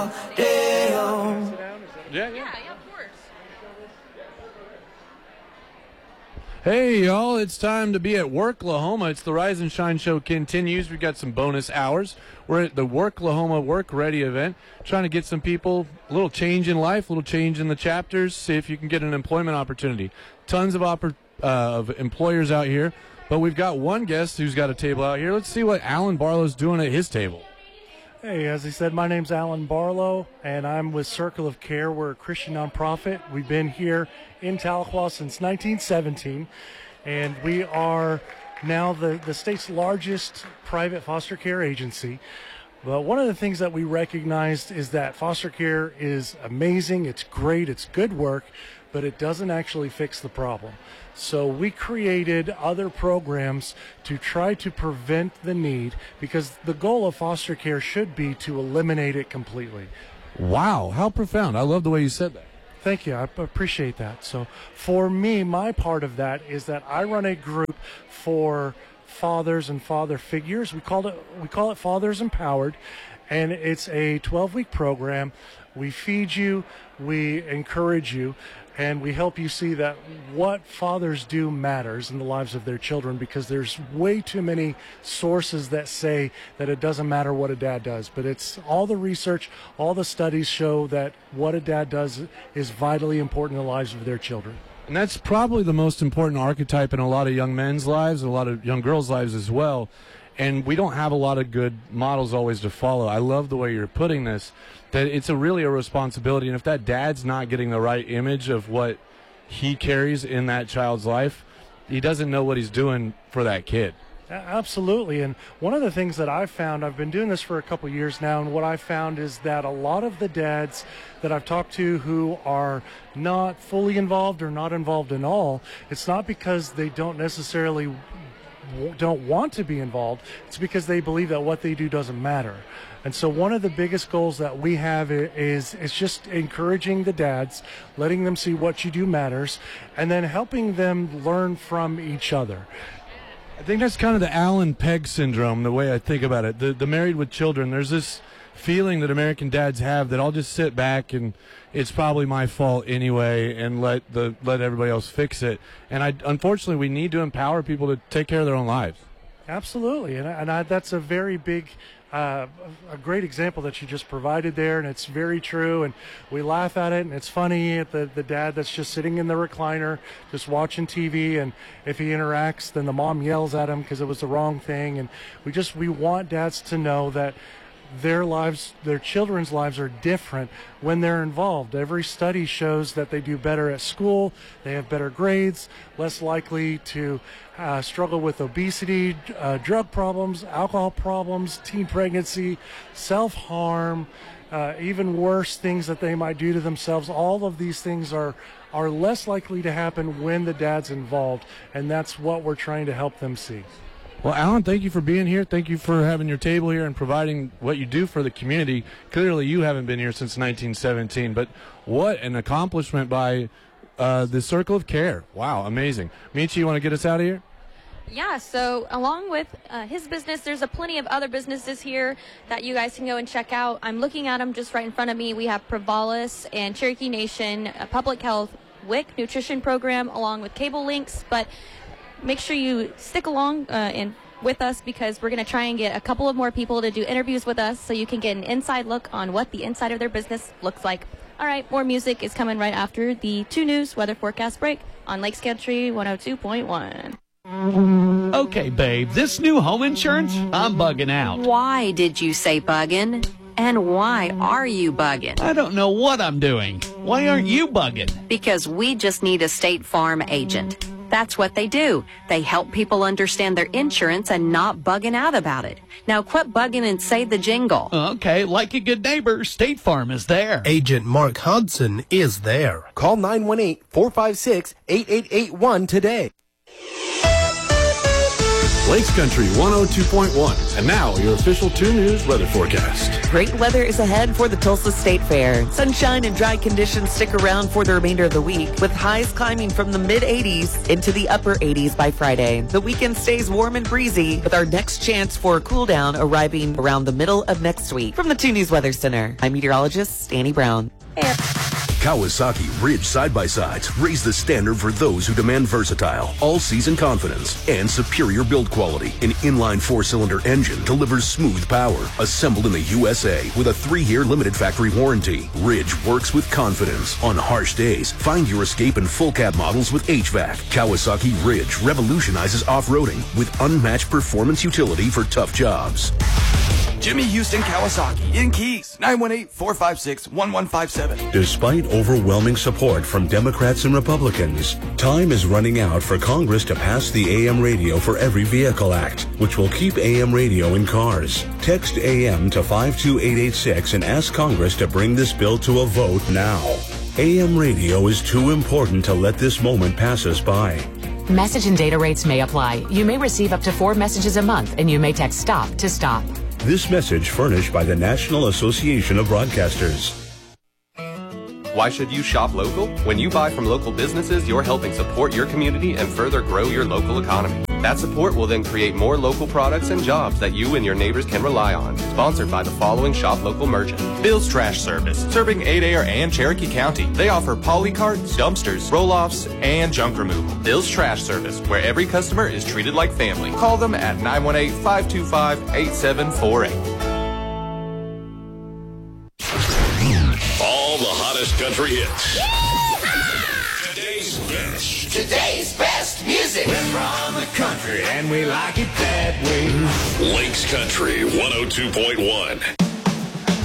Dale. Yeah, of course. Hey, y'all, it's time to be at Worklahoma. It's the Rise and Shine Show continues. We've got some bonus hours. We're at the Worklahoma Work Ready event, trying to get some people a little change in life, a little change in the chapters, see if you can get an employment opportunity. Tons of employers out here, but we've got one guest who's got a table out here. Let's see what Alan Barlow's doing at his table. Hey, as he said, my name's Alan Barlow, and I'm with Circle of Care. We're a Christian nonprofit. We've been here in Tahlequah since 1917, and we are now the state's largest private foster care agency. But one of the things that we recognized is that foster care is amazing, it's great, it's good work, but it doesn't actually fix the problem. So we created other programs to try to prevent the need, because the goal of foster care should be to eliminate it completely. Wow, how profound. I love the way you said that. Thank you. I appreciate that. So for me, my part of that is that I run a group for fathers and father figures. We call it Fathers Empowered, and it's a 12-week program. We feed you, we encourage you, and we help you see that what fathers do matters in the lives of their children, because there's way too many sources that say that it doesn't matter what a dad does. But it's all the research, all the studies show that what a dad does is vitally important in the lives of their children. And that's probably the most important archetype in a lot of young men's lives, and a lot of young girls' lives as well. And we don't have a lot of good models always to follow. I love the way you're putting this, that it's really a responsibility. And if that dad's not getting the right image of what he carries in that child's life, he doesn't know what he's doing for that kid. Absolutely. And one of the things that I've found, I've been doing this for a couple years now, and what I found is that a lot of the dads that I've talked to who are not fully involved or not involved at all, it's not because they don't necessarily don't want to be involved. It's because they believe that what they do doesn't matter. And so one of the biggest goals that we have is just encouraging the dads, letting them see what you do matters, and then helping them learn from each other. I think that's kind of the Alan Pegg syndrome, the way I think about it. The Married with Children, there's this feeling that American dads have that I'll just sit back and it's probably my fault anyway, and let everybody else fix it. And unfortunately, we need to empower people to take care of their own lives. Absolutely, and that's a very big, a great example that you just provided there, and it's very true. And we laugh at it, and it's funny at the dad that's just sitting in the recliner, just watching TV, and if he interacts, then the mom yells at him because it was the wrong thing. And we want dads to know that their lives, their children's lives are different when they're involved. Every study shows that they do better at school, they have better grades, less likely to struggle with obesity, drug problems, alcohol problems, teen pregnancy, self-harm, even worse things that they might do to themselves. All of these things are less likely to happen when the dad's involved, and that's what we're trying to help them see. Well, Alan, thank you for being here. Thank you for having your table here and providing what you do for the community. Clearly, you haven't been here since 1917, but what an accomplishment by the Circle of Care. Wow, amazing. Michi, you want to get us out of here? Yeah, so along with his business, there's plenty of other businesses here that you guys can go and check out. I'm looking at them just right in front of me. We have Provalis and Cherokee Nation, a public health WIC nutrition program, along with Cable Links, but make sure you stick along and with us, because we're going to try and get a couple of more people to do interviews with us so you can get an inside look on what the inside of their business looks like. All right, more music is coming right after the 2 News weather forecast break on Lakes Country 102.1. Okay, babe, this new home insurance, I'm bugging out. Why did you say bugging? And why are you bugging? I don't know what I'm doing. Why aren't you bugging? Because we just need a State Farm agent. That's what they do. They help people understand their insurance and not bugging out about it. Now quit bugging and say the jingle. Okay, like a good neighbor, State Farm is there. Agent Mark Hudson is there. Call 918-456-8881 today. Lakes Country 102.1. And now, your official 2 News weather forecast. Great weather is ahead for the Tulsa State Fair. Sunshine and dry conditions stick around for the remainder of the week, with highs climbing from the mid-80s into the upper 80s by Friday. The weekend stays warm and breezy, with our next chance for a cool down arriving around the middle of next week. From the 2 News Weather Center, I'm meteorologist Annie Brown. Kawasaki Ridge side-by-sides raise the standard for those who demand versatile, all-season confidence, and superior build quality. An inline 4-cylinder engine delivers smooth power, assembled in the USA with a 3-year limited factory warranty. Ridge works with confidence. On harsh days, find your escape in full-cab models with HVAC. Kawasaki Ridge revolutionizes off-roading with unmatched performance utility for tough jobs. Jimmy Houston Kawasaki in Keys, 918-456-1157. Despite overwhelming support from Democrats and Republicans, time is running out for Congress to pass the AM Radio for Every Vehicle Act, which will keep AM radio in cars. Text AM to 52886 and ask Congress to bring this bill to a vote now. AM radio is too important to let this moment pass us by. Message and data rates may apply. You may receive up to 4 messages a month, and you may text STOP to stop. This message furnished by the National Association of Broadcasters. Why should you shop local? When you buy from local businesses, you're helping support your community and further grow your local economy. That support will then create more local products and jobs that you and your neighbors can rely on. Sponsored by the following shop local merchant. Bill's Trash Service, serving Adair and Cherokee County. They offer poly carts, dumpsters, roll-offs, and junk removal. Bill's Trash Service, where every customer is treated like family. Call them at 918-525-8748. All the hottest country hits. Today's best music. We're from the country and we like it that way. Lakes Country 102.1.